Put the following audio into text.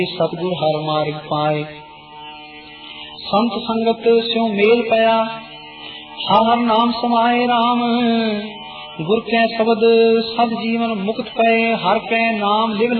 सतगुर हर मार्ग पाए। संत संगत स्यों मेल पया, हर हर नाम समाए राम। गुर कै शब्द सब जीवन मुक्त पए, हर कै नाम लिव